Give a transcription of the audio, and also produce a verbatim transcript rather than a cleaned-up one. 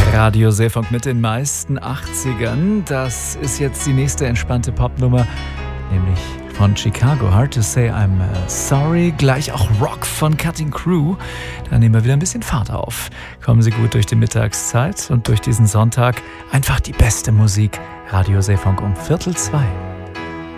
Radio Seefunk mit den meisten achtzigern. Das ist jetzt die nächste entspannte Popnummer, nämlich von Chicago. Hard to Say I'm Sorry. Gleich auch Rock von Cutting Crew. Da nehmen wir wieder ein bisschen Fahrt auf. Kommen Sie gut durch die Mittagszeit und durch diesen Sonntag. Einfach die beste Musik. Radio Seefunk um Viertel zwei.